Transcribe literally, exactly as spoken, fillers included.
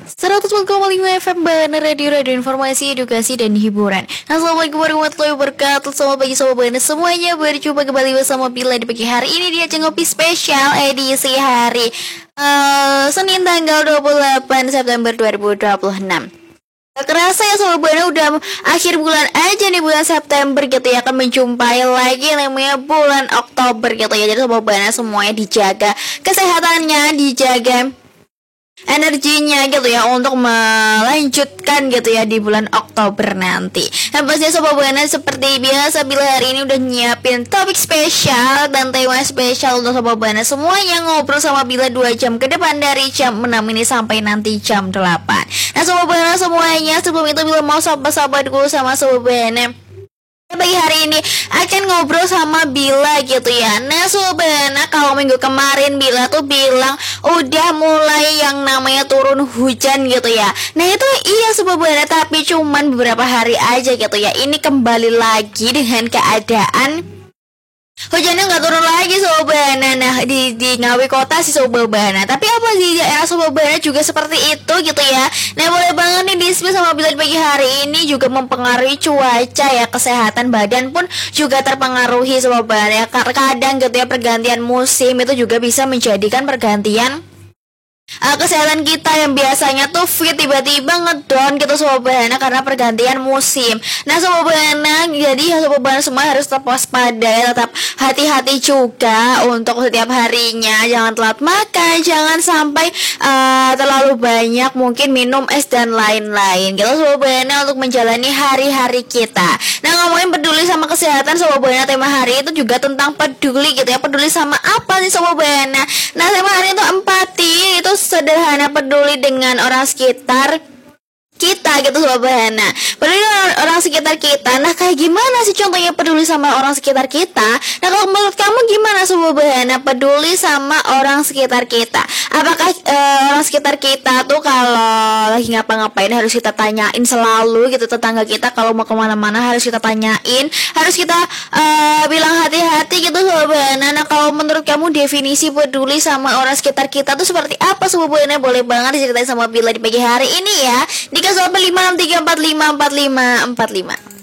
seratus empat koma lima F M Bana Radio, Radio Informasi, Edukasi, dan Hiburan. Assalamualaikum warahmatullahi wabarakatuh. Selamat pagi Sobat Bana semuanya. Berjumpa kembali bersama Bila di pagi hari ini di Aceh Ngopi Spesial edisi hari uh, Senin tanggal dua puluh delapan September dua ribu dua puluh enam. Gak kerasa ya Sobat Bana, udah akhir bulan aja nih, bulan September gitu ya, akan menjumpai lagi namanya bulan Oktober gitu ya. Jadi Sobat Bana semuanya dijaga kesehatannya, dijaga energinya gitu ya untuk melanjutkan gitu ya di bulan Oktober nanti. Dan pastinya Sobat Bana seperti biasa Bila hari ini udah nyiapin topik spesial dan tema spesial untuk Sobat Bana semuanya ngobrol sama Bila dua jam ke depan dari jam enam ini sampai nanti jam delapan. Nah Sobat Bana semuanya, sebelum itu Bila mau sapa-sapa dulu sama Sobat Bana. Pagi hari ini akan ngobrol sama Bila gitu ya. Nah Sobat Bana, kalau minggu kemarin Bila tuh bilang udah mulai yang namanya turun hujan gitu ya. Nah itu iya Sobat Bana, tapi cuman beberapa hari aja gitu ya. Ini kembali lagi dengan keadaan hujannya nggak turun lagi Sobat Bana. Nah di, di Ngawi kota sih Sobat Bana, tapi apa sih daerah Sobat Bana juga seperti itu gitu ya. Nah boleh banget nih di-spill sama Bila di pagi hari ini juga mempengaruhi cuaca ya, kesehatan badan pun juga terpengaruhi Sobat Bana ya. Kadang gitu ya pergantian musim itu juga bisa menjadikan pergantian Uh, kesehatan kita yang biasanya tuh fit tiba-tiba ngedown gitu Sobat Bana karena pergantian musim. Nah Sobat Bana, jadi ya Sobat Bana semua harus tetap waspada ya, tetap hati-hati juga untuk setiap harinya. Jangan telat makan, jangan sampai uh, terlalu banyak mungkin minum es dan lain-lain gitu Sobat Bana untuk menjalani hari-hari kita. Nah ngomongin peduli sama kesehatan Sobat Bana, tema hari itu juga tentang peduli gitu ya. Peduli sama apa sih Sobat Bana? Nah tema hari itu empati, itu sederhana, peduli dengan orang sekitar kita gitu Sobat Bana, peduli dengan orang sekitar kita. Nah kayak gimana sih contohnya peduli sama orang sekitar kita? Nah kalau menurut kamu gimana Sobat Bana peduli sama orang sekitar kita? Apakah uh, orang sekitar kita tuh kalau lagi ngapa-ngapain harus kita tanyain selalu gitu? Tetangga kita kalau mau kemana-mana harus kita tanyain, harus kita uh, bilang hati-hati gitu Sobat Bana. Nah kalau menurut kamu definisi peduli sama orang sekitar kita tuh seperti apa Sobat Bana? Boleh banget diceritain sama Bila di pagi hari ini ya. Di lima enam tiga empat lima empat lima empat lima.